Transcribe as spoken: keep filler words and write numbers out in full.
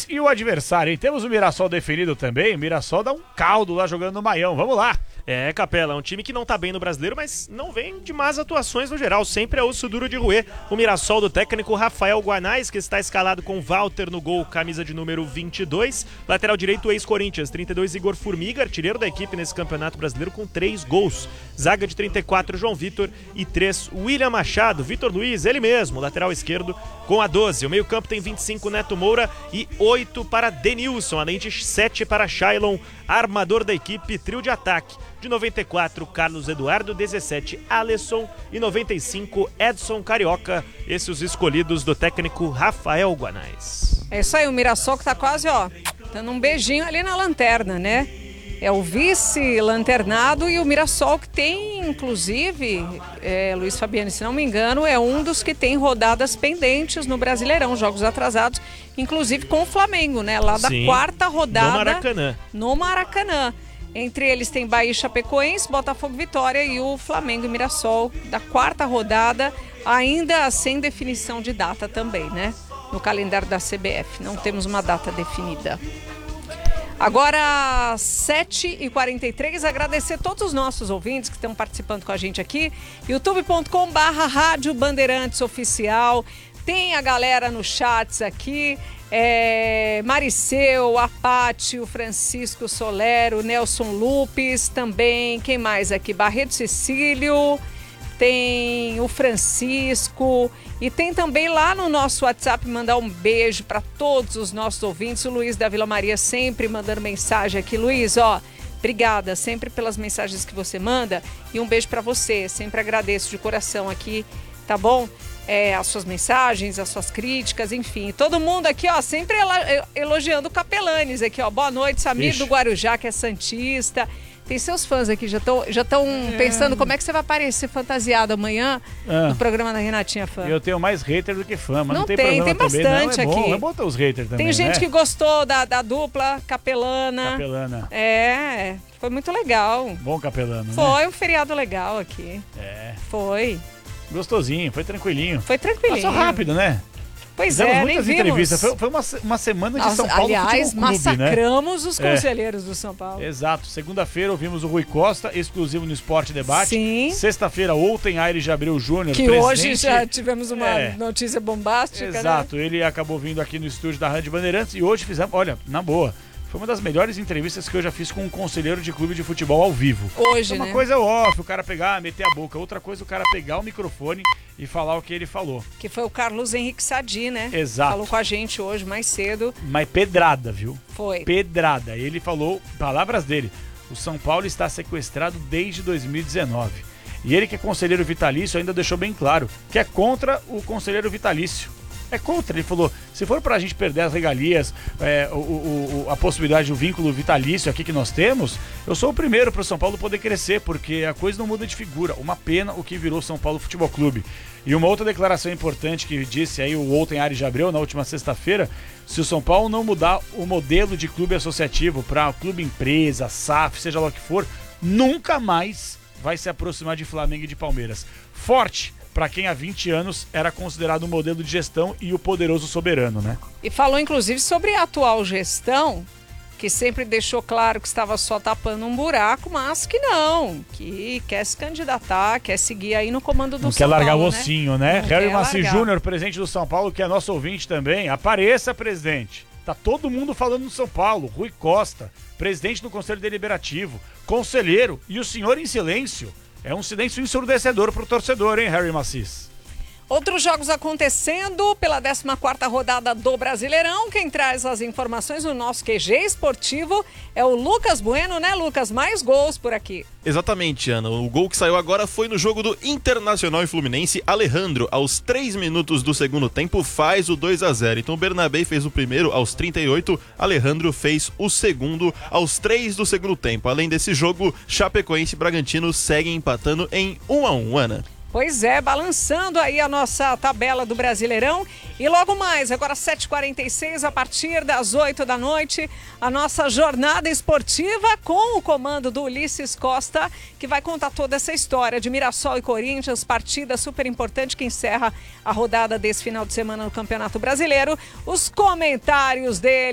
Luiz, e o adversário, hein? Temos o Mirassol definido também. O Mirassol dá um caldo lá jogando no Maião. Vamos lá. É, Capela, é um time que não tá bem no Brasileiro, mas não vem de más atuações no geral. Sempre é osso duro de roer. O Mirassol do técnico Rafael Guanais, que está escalado com Walter no gol, camisa de número vinte e dois. Lateral direito, ex-Corinthians, trinta e dois, Igor Formiga, artilheiro da equipe nesse campeonato brasileiro com três gols. Zaga de trinta e quatro, João Vitor, e três, William Machado. Vitor Luiz, ele mesmo, lateral esquerdo, com a doze. O meio-campo tem vinte e cinco, Neto Moura, e oito para Denilson, além de sete para Shailon, armador da equipe, trio de ataque. De noventa e quatro, Carlos Eduardo, dezessete, Alisson e noventa e cinco, Edson Carioca. Esses os escolhidos do técnico Rafael Guanais. É isso aí, o Mirassol que tá quase, ó, dando um beijinho ali na lanterna, né? É o vice-lanternado e o Mirassol que tem, inclusive, é, Luiz Fabiano, se não me engano, é um dos que tem rodadas pendentes no Brasileirão, jogos atrasados, inclusive com o Flamengo, né? Lá da Sim, quarta rodada. no Maracanã. No Maracanã. Entre eles tem Bahia e Chapecoense, Botafogo, Vitória e o Flamengo e Mirassol da quarta rodada, ainda sem definição de data também, né? No calendário da C B F, não temos uma data definida. Agora, sete e quarenta e três, agradecer todos os nossos ouvintes que estão participando com a gente aqui. youtube ponto com barra Rádio Bandeirantes Oficial. Tem a galera no chats aqui. É, Mariceu, Apátio, Francisco Solero, Nelson Lupes também. Quem mais aqui? Barreto Cecílio. Tem o Francisco. E tem também lá no nosso WhatsApp, mandar um beijo para todos os nossos ouvintes. O Luiz da Vila Maria sempre mandando mensagem aqui. Luiz, ó, obrigada sempre pelas mensagens que você manda. E um beijo para você. Sempre agradeço de coração aqui, tá bom? É, as suas mensagens, as suas críticas, enfim. Todo mundo aqui, ó, sempre elogiando o Capelanes aqui, ó. Boa noite, Samir Ixi. do Guarujá, que é santista. Tem seus fãs aqui, já estão já estão é. pensando como é que você vai aparecer fantasiado amanhã ah. no programa da Renatinha Fã. Eu tenho mais hater do que fã, mas não, não tem, tem problema tem bastante também. Não, é aqui. Bom, é bom ter os haters também, tem gente né? que gostou da, da dupla Capelana. Capelana. É, foi muito legal. Bom Capelano, Foi né? um feriado legal aqui. É. Foi. Gostosinho, foi tranquilinho. Foi tranquilinho. Passou rápido, né? Pois Fizemos é, muitas nem entrevistas. vimos. Foi, foi uma, uma semana de São Paulo Aliás, Futebol Clube, massacramos né? os conselheiros é. do São Paulo. Exato. Segunda-feira ouvimos o Rui Costa, exclusivo no Esporte Debate. Sim. Sexta-feira, ontem, Aires de Abreu Júnior, que presidente... hoje já tivemos uma é. notícia bombástica, Exato. né? Ele acabou vindo aqui no estúdio da Rádio Bandeirantes e hoje fizemos, olha, na boa, foi uma das melhores entrevistas que eu já fiz com um conselheiro de clube de futebol ao vivo. Hoje, Uma né? coisa é off, o cara pegar, meter a boca. Outra coisa, o cara pegar o microfone e falar o que ele falou. Que foi o Carlos Henrique Sadi, né? Exato. Falou com a gente hoje, mais cedo. Mas pedrada, viu? Foi. Pedrada. Ele falou, palavras dele, o São Paulo está sequestrado desde dois mil e dezenove. E ele, que é conselheiro vitalício, ainda deixou bem claro que é contra o conselheiro vitalício. É contra, ele falou, se for pra gente perder as regalias, é, o, o, a possibilidade do vínculo vitalício aqui que nós temos, eu sou o primeiro pro São Paulo poder crescer, porque a coisa não muda de figura. Uma pena o que virou São Paulo Futebol Clube. E uma outra declaração importante que disse aí o Outem Aires de Abreu na última sexta-feira, se o São Paulo não mudar o modelo de clube associativo para clube empresa, S A F, seja lá o que for, nunca mais vai se aproximar de Flamengo e de Palmeiras. Forte! Para quem há vinte anos era considerado um modelo de gestão e o poderoso soberano, né? E falou inclusive sobre a atual gestão, que sempre deixou claro que estava só tapando um buraco, mas que não, que quer se candidatar, quer seguir aí no comando do não São Paulo. Não quer largar Paulo, o ossinho, né? né? Harry Maci Júnior, presidente do São Paulo, que é nosso ouvinte também. Apareça, presidente. Tá todo mundo falando no São Paulo. Rui Costa, presidente do Conselho Deliberativo, conselheiro, e o senhor em silêncio. É um silêncio ensurdecedor pro torcedor, hein, Harry Macis? Outros jogos acontecendo pela décima quarta rodada do Brasileirão. Quem traz as informações no nosso Q G esportivo é o Lucas Bueno, né, Lucas? Mais gols por aqui. Exatamente, Ana. O gol que saiu agora foi no jogo do Internacional e Fluminense. Alejandro, aos três minutos do segundo tempo, faz o dois a zero. Então o Bernabé fez o primeiro aos trinta e oito, Alejandro fez o segundo aos três do segundo tempo. Além desse jogo, Chapecoense e Bragantino seguem empatando em um a um, Ana. Pois é, balançando aí a nossa tabela do Brasileirão. E logo mais, agora sete e quarenta e seis, a partir das oito da noite, a nossa jornada esportiva com o comando do Ulisses Costa, que vai contar toda essa história de Mirassol e Corinthians, partida super importante que encerra a rodada desse final de semana no Campeonato Brasileiro. Os comentários dele.